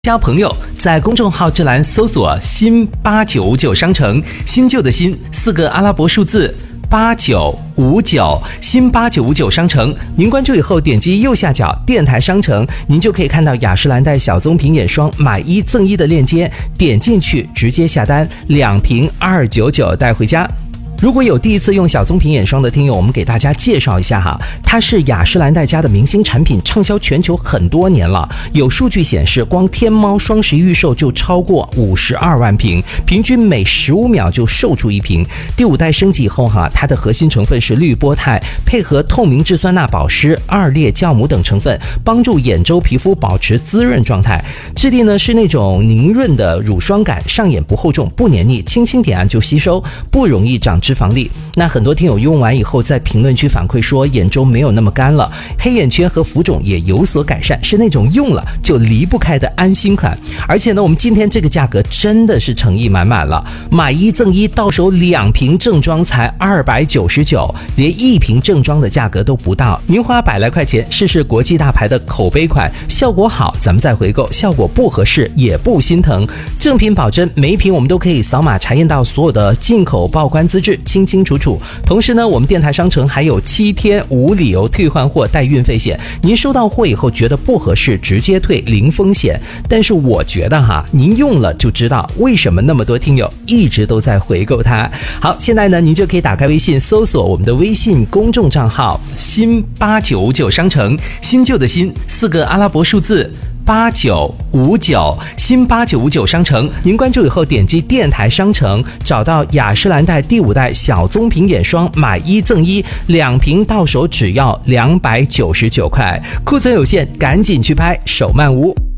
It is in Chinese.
交朋友，在公众号之栏搜索新8959商城，新旧的新4个阿拉伯数字8959，新8959商城。您关注以后，点击右下角电台商城，您就可以看到雅诗兰黛小棕瓶眼霜买1赠1的链接，点进去直接下单，2瓶299带回家。如果有第一次用小棕瓶眼霜的听友，我们给大家介绍一下哈，它是雅诗兰黛家的明星产品，畅销全球很多年了。有数据显示，光天猫双11预售就超过52万瓶，平均每15秒就售出1瓶。第5代升级以后哈，它的核心成分是绿波肽，配合透明质酸钠保湿、2列酵母等成分，帮助眼周皮肤保持滋润状态。质地呢是那种凝润的乳霜感，上眼不厚重，不黏腻，轻轻点按就吸收，不容易长脂肪粒。那很多听友用完以后在评论区反馈说眼周没有那么干了，黑眼圈和浮肿也有所改善，是那种用了就离不开的安心款。而且呢，我们今天这个价格真的是诚意满满了，买1赠1，到手2瓶正装才299，连1瓶正装的价格都不到。您花100来块钱试试国际大牌的口碑款，效果好咱们再回购，效果不合适也不心疼。正品保真，每一瓶我们都可以扫码查验到所有的进口报关资质，清清楚楚。同时呢，我们电台商城还有7天无理由退换货带运费险，您收到货以后觉得不合适直接退，零风险。但是我觉得哈，您用了就知道为什么那么多听友一直都在回购它。好，现在呢，您就可以打开微信搜索我们的微信公众账号新8959商城，新旧的新4个阿拉伯数字8959，新8959商城。您关注以后点击电台商城，找到雅诗兰黛第5代小棕瓶眼霜买1赠1，2瓶到手只要299块，库存有限，赶紧去拍，手慢无。